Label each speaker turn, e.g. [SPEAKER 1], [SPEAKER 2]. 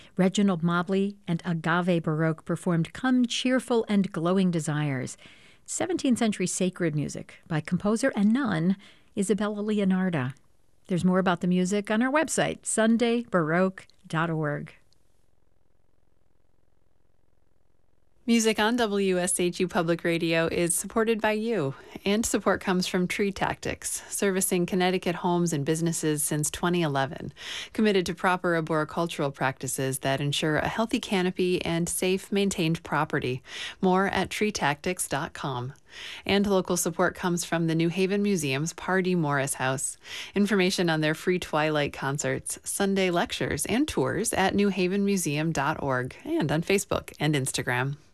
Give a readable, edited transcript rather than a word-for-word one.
[SPEAKER 1] Reginald Mobley and Agave Baroque performed Come Cheerful and Glowing Desires, 17th century sacred music by composer and nun Isabella Leonarda. There's more about the music on our website, sundaybaroque.org.
[SPEAKER 2] Music on WSHU Public Radio is supported by you, and support comes from Tree Tactics, servicing Connecticut homes and businesses since 2011, committed to proper arboricultural practices that ensure a healthy canopy and safe, maintained property. More at treetactics.com. And local support comes from the New Haven Museum's Pardee Morris House. Information on their free Twilight concerts, Sunday lectures, and tours at newhavenmuseum.org and on Facebook and Instagram.